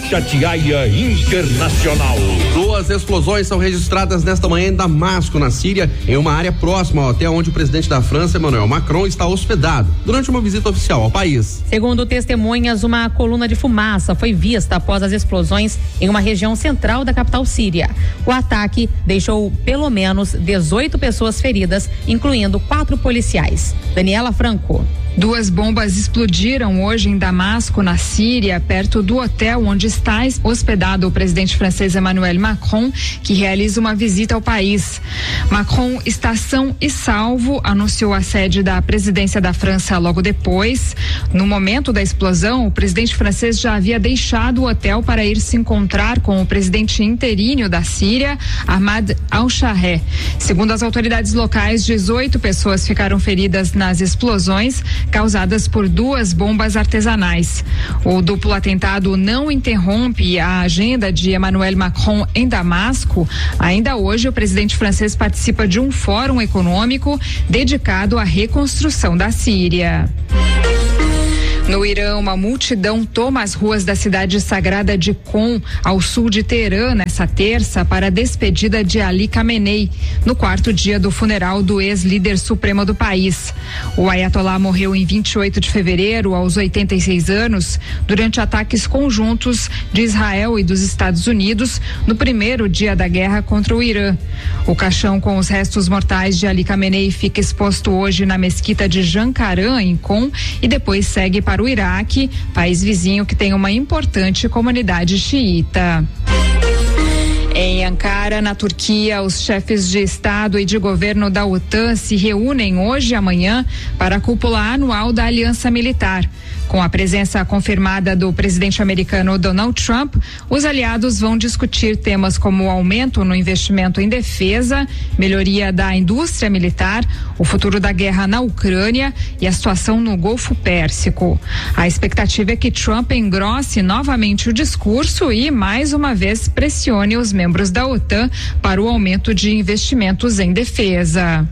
Itatiaia Internacional. 2 explosões são registradas nesta manhã em Damasco, na Síria, em uma área próxima ao hotel onde o presidente da França, Emmanuel Macron, está hospedado, durante uma visita oficial ao país. Segundo testemunhas, uma coluna de fumaça foi vista após as explosões em uma região central da capital síria. O ataque deixou pelo menos 18 pessoas feridas, incluindo 4 policiais. Daniela Franco. 2 bombas explodiram hoje em Damasco, na Síria, perto do hotel onde está hospedado o presidente francês Emmanuel Macron, que realiza uma visita ao país. Macron está são e salvo, anunciou a sede da presidência da França logo depois. No momento da explosão, o presidente francês já havia deixado o hotel para ir se encontrar com o presidente interino da Síria, Ahmad al-Shahreh. Segundo as autoridades locais, 18 pessoas ficaram feridas nas explosões causadas por 2 bombas artesanais. O duplo atentado não interrompe a agenda de Emmanuel Macron em Damasco. Ainda hoje, o presidente francês participa de um fórum econômico dedicado à reconstrução da Síria. No Irã, uma multidão toma as ruas da cidade sagrada de Qom, ao sul de Teherã, nessa terça, para a despedida de Ali Khamenei, no 4º dia do funeral do ex-líder supremo do país. O Ayatollah morreu em 28 de fevereiro, aos 86 anos, durante ataques conjuntos de Israel e dos Estados Unidos, no 1º dia da guerra contra o Irã. O caixão com os restos mortais de Ali Khamenei fica exposto hoje na mesquita de Jankaran, em Qom, e depois segue para o Iraque, país vizinho que tem uma importante comunidade xiita. Em Ankara, na Turquia, os chefes de Estado e de governo da OTAN se reúnem hoje e amanhã para a cúpula anual da Aliança Militar. Com a presença confirmada do presidente americano Donald Trump, os aliados vão discutir temas como o aumento no investimento em defesa, melhoria da indústria militar, o futuro da guerra na Ucrânia e a situação no Golfo Pérsico. A expectativa é que Trump engrosse novamente o discurso e, mais uma vez, pressione os membros da OTAN para o aumento de investimentos em defesa.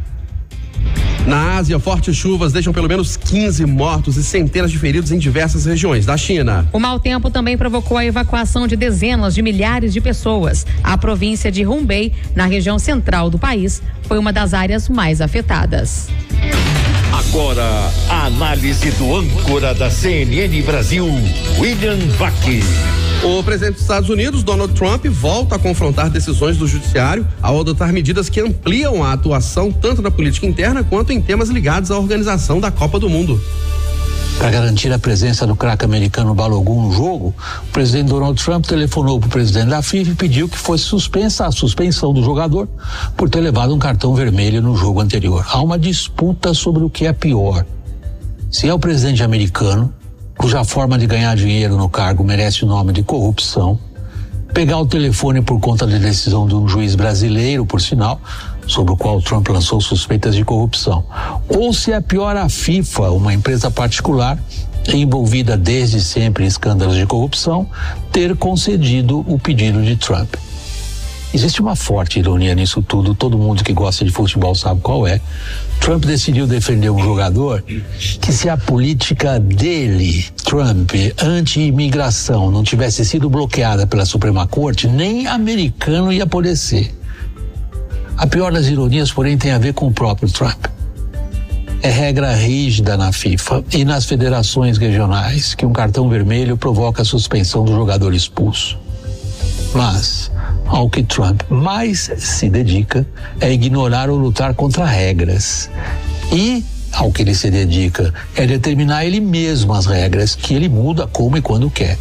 Na Ásia, fortes chuvas deixam pelo menos 15 mortos e centenas de feridos em diversas regiões da China. O mau tempo também provocou a evacuação de dezenas de milhares de pessoas. A província de Hubei, na região central do país, foi uma das áreas mais afetadas. Agora, a análise do âncora da CNN Brasil, William Vac. O presidente dos Estados Unidos, Donald Trump, volta a confrontar decisões do judiciário ao adotar medidas que ampliam a atuação tanto na política interna quanto em temas ligados à organização da Copa do Mundo. Para garantir a presença do craque americano Balogun no jogo, o presidente Donald Trump telefonou para o presidente da FIFA e pediu que fosse suspensa a suspensão do jogador por ter levado um cartão vermelho no jogo anterior. Há uma disputa sobre o que é pior. Se é o presidente americano, cuja forma de ganhar dinheiro no cargo merece o nome de corrupção, pegar o telefone por conta da decisão de um juiz brasileiro, por sinal, sobre o qual Trump lançou suspeitas de corrupção. Ou se é pior a FIFA, uma empresa particular envolvida desde sempre em escândalos de corrupção, ter concedido o pedido de Trump. Existe uma forte ironia nisso tudo, todo mundo que gosta de futebol sabe qual é. Trump decidiu defender um jogador que, se a política dele, Trump, anti-imigração, não tivesse sido bloqueada pela Suprema Corte, nem americano ia poder ser. A pior das ironias, porém, tem a ver com o próprio Trump. É regra rígida na FIFA e nas federações regionais que um cartão vermelho provoca a suspensão do jogador expulso. Mas ao que Trump mais se dedica é ignorar ou lutar contra regras. E ao que ele se dedica é determinar ele mesmo as regras, que ele muda como e quando quer.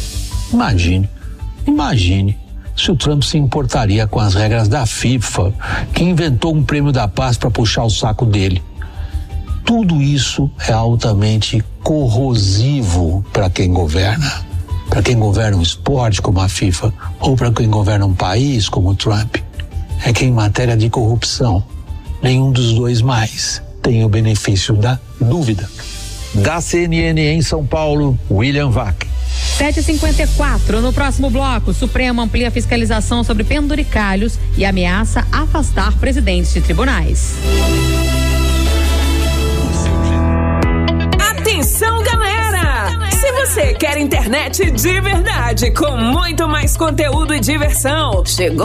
Imagine se o Trump se importaria com as regras da FIFA, que inventou um prêmio da paz para puxar o saco dele. Tudo isso é altamente corrosivo para quem governa. Para quem governa um esporte como a FIFA ou para quem governa um país como o Trump. É que em matéria de corrupção, nenhum dos dois mais tem o benefício da dúvida. Da CNN em São Paulo, William Vac. 7h54, no próximo bloco, o Supremo amplia a fiscalização sobre penduricalhos e ameaça afastar presidentes de tribunais. Atenção, galera! Se Você quer internet de verdade com muito mais conteúdo e diversão? Chegou